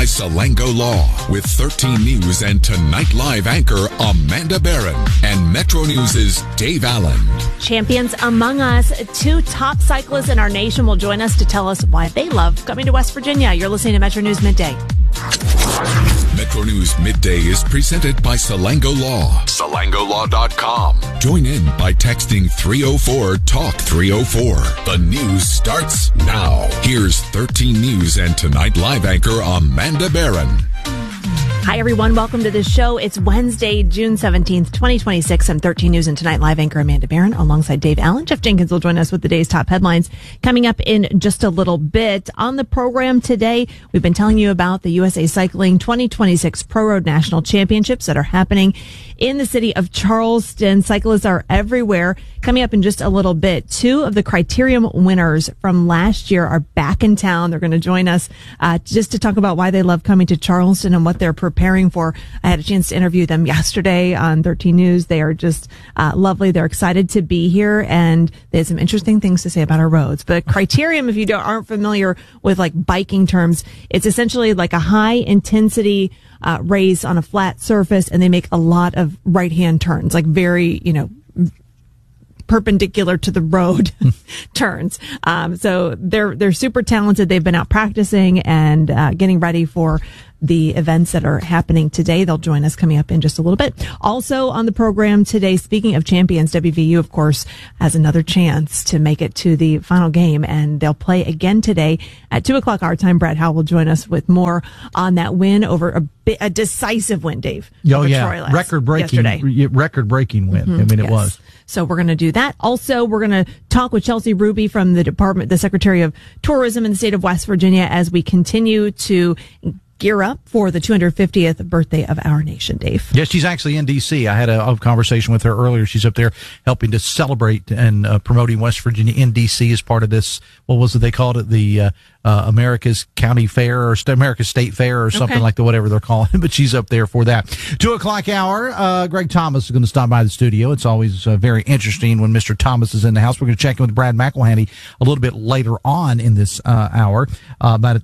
Salango Law with 13 News and Tonight Live anchor Amanda Barron and Metro News' Dave Allen. Champions among us, two top cyclists in our nation will join us to tell us why they love coming to West Virginia. You're listening to Metro News Midday. Metro News Midday is presented by Salango Law. SalangoLaw.com. Join in by texting 304-TALK-304. The news starts now. Here's 13 News and Tonight Live anchor Amanda Barron. Hi, everyone. Welcome to the show. It's Wednesday, June 17th, 2026. I'm 13 News and Tonight Live anchor Amanda Barron alongside Dave Allen. Jeff Jenkins will join us with the day's top headlines coming up in just a little bit. On the program today, we've been telling you about the USA Cycling 2026 Pro Road National Championships that are happening in the city of Charleston. Cyclists are everywhere. Coming up in just a little bit, two of the Criterium winners from last year are back in town. They're going to join us just to talk about why they love coming to Charleston and what they're preparing for. I had a chance to interview them yesterday on 13 News. They are just lovely. They're excited to be here, and they had some interesting things to say about our roads. But Criterium, if you aren't familiar with like biking terms, it's essentially like a high intensity race on a flat surface, and they make a lot of right-hand turns, like very, perpendicular to the road turns. So they're super talented. They've been out practicing and getting ready for the events that are happening today. They'll join us coming up in just a little bit. Also on the program today, speaking of champions, WVU, of course, has another chance to make it to the final game, and they'll play again today at 2:00 our time. Brad Howell will join us with more on that win over a decisive win, Dave. Oh, yeah. Record-breaking win. Mm-hmm. It was. So we're going to do that. Also, we're going to talk with Chelsea Ruby from the Secretary of Tourism in the state of West Virginia as we continue to gear up for the 250th birthday of our nation, Dave. Yes, she's actually in D.C. I had a conversation with her earlier. She's up there helping to celebrate and promoting West Virginia in D.C. as part of this, what was it they called it, the America's County Fair or America's State Fair or something like that, whatever they're calling it, but she's up there for that. 2:00 hour, Greg Thomas is going to stop by the studio. It's always very interesting when Mr. Thomas is in the house. We're going to check in with Brad McElhaney a little bit later on in this hour about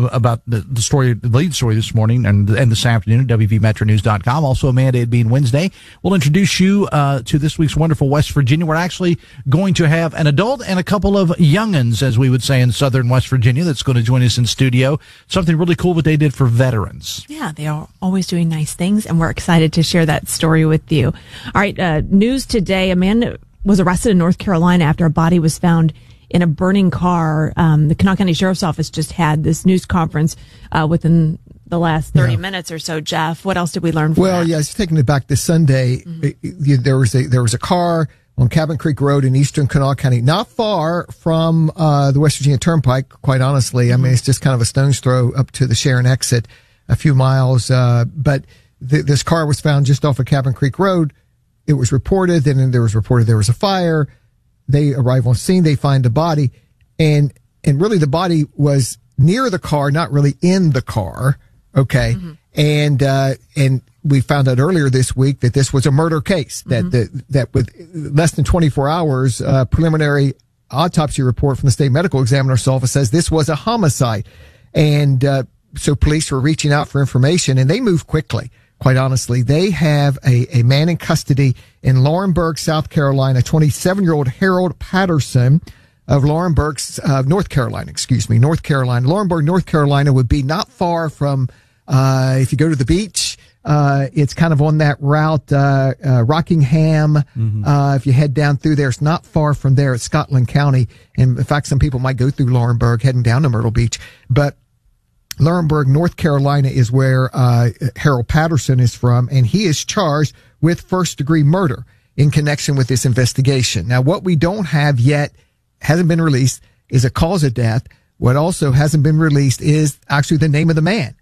the story, the lead story this morning and this afternoon at WVMetroNews.com. Also, Amanda, it being Wednesday, we'll introduce you to this week's wonderful West Virginia. We're actually going to have an adult and a couple of young'uns, as we would say in southern West Virginia, that's going to join us in studio. Something really cool that they did for veterans. Yeah, they are always doing nice things, and we're excited to share that story with you. All right, news today. A man was arrested in North Carolina after a body was found in a burning car. The Kanawha County Sheriff's Office just had this news conference within the last 30 minutes or so. Jeff, what else did we learn from that? Yeah, it's taking it back to Sunday. There was a car on Cabin Creek Road in eastern Kanawha County, not far from the West Virginia Turnpike, quite honestly. I mean, it's just kind of a stone's throw up to the Sharon exit, a few miles. But this car was found just off of Cabin Creek Road. It was reported, then there was a fire. They arrive on scene, they find the body, and really the body was near the car, not really in the car. Okay. Mm-hmm. And we found out earlier this week that this was a murder case, that with less than 24 hours, preliminary autopsy report from the state medical examiner's office says this was a homicide. And, so police were reaching out for information, and they moved quickly. Quite honestly, they have a man in custody in Laurinburg, South Carolina, 27-year-old Harold Patterson of Laurinburg, North Carolina. Laurinburg, North Carolina would be not far from, if you go to the beach, it's kind of on that route, Rockingham. Mm-hmm. If you head down through there, it's not far from there. It's Scotland County. And in fact, some people might go through Laurinburg heading down to Myrtle Beach, but Laurinburg, North Carolina is where Harold Patterson is from, and he is charged with first-degree murder in connection with this investigation. Now, what we don't have yet, hasn't been released, is a cause of death. What also hasn't been released is actually the name of the man.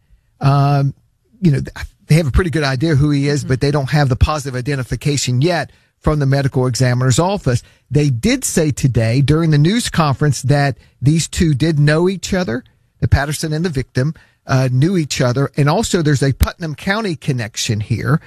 They have a pretty good idea who he is, but they don't have the positive identification yet from the medical examiner's office. They did say today during the news conference that these two did know each other. The Patterson and the victim knew each other. And also there's a Putnam County connection here.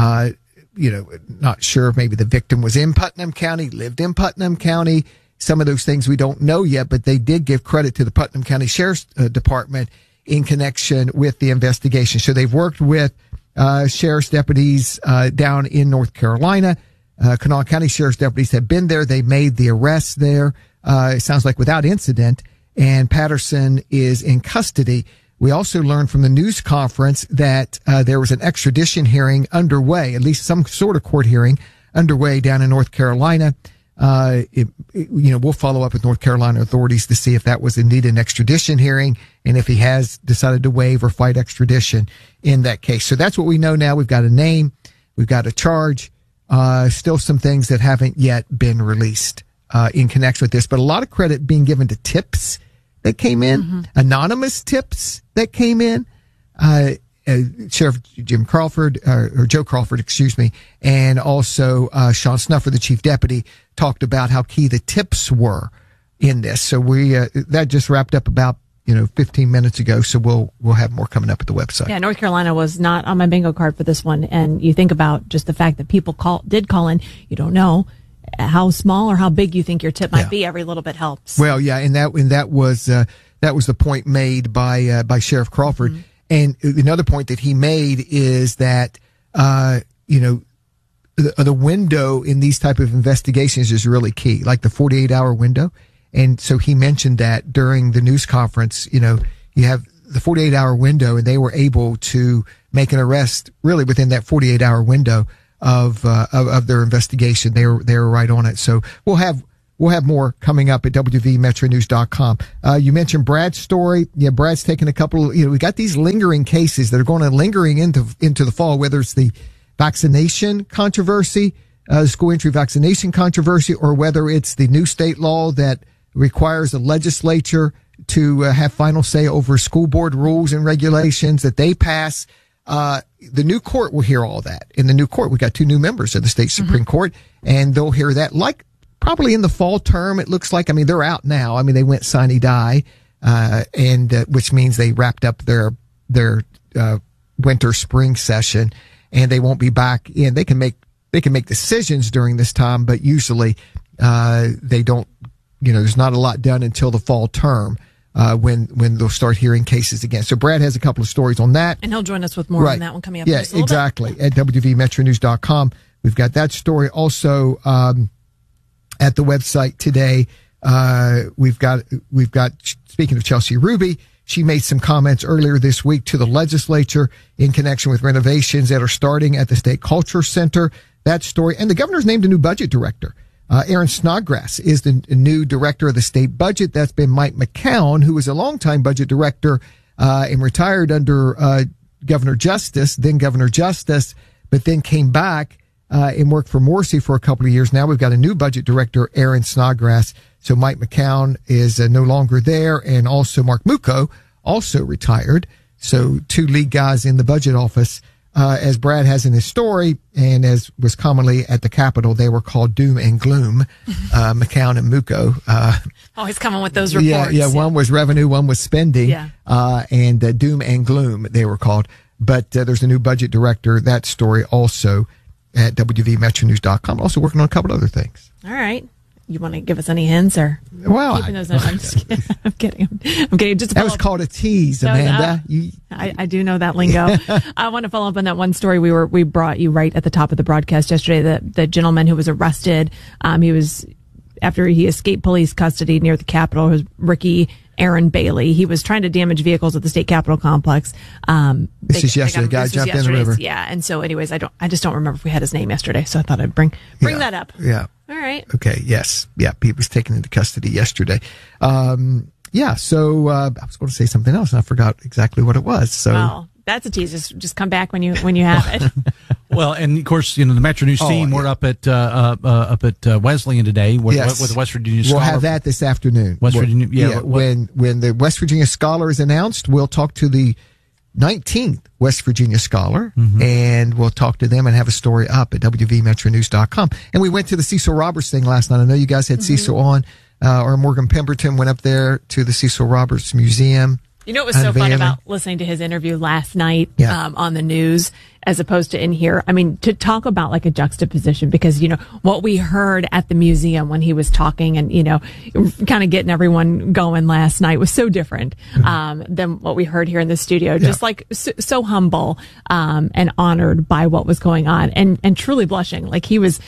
Not sure if maybe the victim was in Putnam County, lived in Putnam County. Some of those things we don't know yet, but they did give credit to the Putnam County Sheriff's Department in connection with the investigation. So they've worked with sheriff's deputies down in North Carolina. Kanawha County Sheriff's deputies have been there. They made the arrest there. It sounds like without incident. And Patterson is in custody. We also learned from the news conference that there was an extradition hearing underway, at least some sort of court hearing underway down in North Carolina. We'll follow up with North Carolina authorities to see if that was indeed an extradition hearing and if he has decided to waive or fight extradition in that case. So that's what we know now. We've got a name. We've got a charge. Still some things that haven't yet been released in connection with this, but a lot of credit being given to tips that came in, anonymous tips that came in. Sheriff Jim Crawford, or Joe Crawford, excuse me, and also Sean Snuffer, the chief deputy, talked about how key the tips were in this. So that just wrapped up about 15 minutes ago. So we'll have more coming up at the website. Yeah, North Carolina was not on my bingo card for this one, and you think about just the fact that people did call in. You don't know how small or how big you think your tip might be. Every little bit helps. Well, yeah, and that was the point made by Sheriff Crawford. Mm-hmm. And another point that he made is that, the window in these type of investigations is really key, like the 48-hour window. And so he mentioned that during the news conference, you have the 48-hour window, and they were able to make an arrest really within that 48-hour window of their investigation. They were right on it. So we'll have more coming up at WVMetroNews.com. You mentioned Brad's story. Yeah, Brad's taken a couple, we got these lingering cases that are going to lingering into the fall, whether it's the vaccination controversy, school entry vaccination controversy, or whether it's the new state law that requires the legislature to have final say over school board rules and regulations that they pass. The new court will hear all that. In the new court, we got 2 new members of the state Supreme Court, and they'll hear that probably in the fall term. It looks like, they're out now. They went sine die, and which means they wrapped up their winter spring session, and they won't be back in. They can make decisions during this time, but usually, they don't, there's not a lot done until the fall term, when they'll start hearing cases again. So Brad has a couple of stories on that. And he'll join us with more on that one coming up. Yeah, exactly. At WVMetroNews.com. We've got that story also, at the website today. We've got, speaking of Chelsea Ruby, she made some comments earlier this week to the legislature in connection with renovations that are starting at the State Culture Center. That story. And the governor's named a new budget director. Aaron Snodgrass is the new director of the state budget. That's been Mike McCown, who was a longtime budget director, and retired under, Governor Justice, but then came back and worked for Morrissey for a couple of years. Now we've got a new budget director, Aaron Snodgrass. So Mike McCown is no longer there, and also Mark Mucco also retired. So 2 lead guys in the budget office. As Brad has in his story, and as was commonly at the Capitol, they were called Doom and Gloom, McCown and Mucco. Always coming with those reports. Yeah, one was revenue, one was spending, and Doom and Gloom they were called. But there's a new budget director. That story also at WVMetroNews.com. Also working on a couple other things. All right. You want to give us any hints, or? Well, I'm just kidding. I'm kidding. Just that was called a tease, Amanda. I do know that lingo. I want to follow up on that one story we brought you right at the top of the broadcast yesterday. The gentleman who was arrested, after he escaped police custody near the Capitol, was Ricky Aaron Bailey. He was trying to damage vehicles at the state Capitol complex. This is yesterday. The guy jumped in the river. Yeah, and so, anyways, I just don't remember if we had his name yesterday, so I thought I'd bring that up. Yeah. All right. Okay. Yes. Yeah. He was taken into custody yesterday. So I was going to say something else, and I forgot exactly what it was. So. Well, that's a tease. Just come back when you have it. Well, and of course, the Metro News team, we're up at Wesleyan today with the West Virginia Scholar. We'll have that this afternoon. When the West Virginia Scholar is announced, we'll talk to the 19th West Virginia Scholar, and we'll talk to them and have a story up at WVMetroNews.com. And we went to the Cecil Roberts thing last night. I know you guys had Cecil on, or Morgan Pemberton went up there to the Cecil Roberts Museum You know what was so fun about listening to his interview last night on the news as opposed to in here? I mean, to talk about like a juxtaposition, because, what we heard at the museum when he was talking and, kind of getting everyone going last night was so different than what we heard here in the studio. Just like so humble and honored by what was going on and truly blushing. Like he is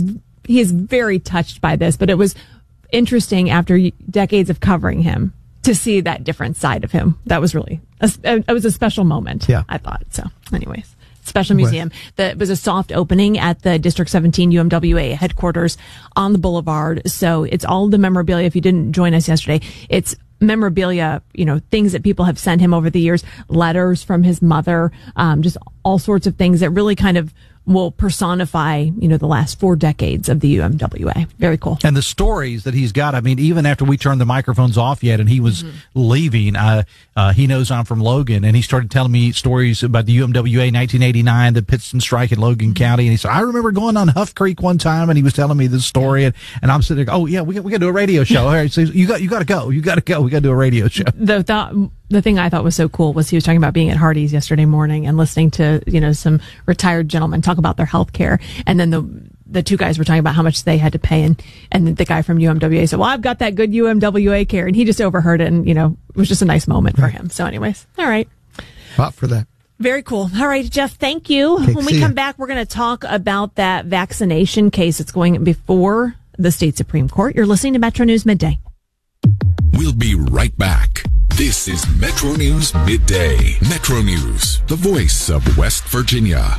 very touched by this, but it was interesting after decades of covering him to see that different side of him. That was really, it was a special moment, I thought. So anyways, special museum. It was a soft opening at the District 17 UMWA headquarters on the boulevard. So it's all the memorabilia. If you didn't join us yesterday, it's memorabilia, things that people have sent him over the years, letters from his mother, just all sorts of things that really kind of will personify, the last 4 decades of the UMWA. Very cool. And the stories that he's got, I mean, even after we turned the microphones off yet and he was leaving, he knows I'm from Logan, and he started telling me stories about the UMWA 1989, the Pittston strike in Logan County. And he said, I remember going on Huff Creek one time, and he was telling me this story. And I'm sitting there, we got to do a radio show. All right, so you got to go. We got to do a radio show. The thing I thought was so cool was he was talking about being at Hardee's yesterday morning and listening to, some retired gentlemen talk about their health care. And then the 2 guys were talking about how much they had to pay. And the guy from UMWA said, well, I've got that good UMWA care. And he just overheard it. And, it was just a nice moment for him. So anyways, all right. Fought for that. Very cool. All right, Jeff, thank you. Okay, when we come back, we're going to talk about that vaccination case that's going before the state Supreme Court. You're listening to Metro News Midday. We'll be right back. This is Metro News Midday. Metro News, the voice of West Virginia.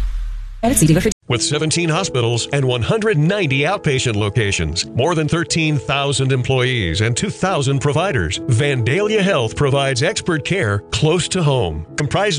With 17 hospitals and 190 outpatient locations, more than 13,000 employees and 2,000 providers, Vandalia Health provides expert care close to home, comprised of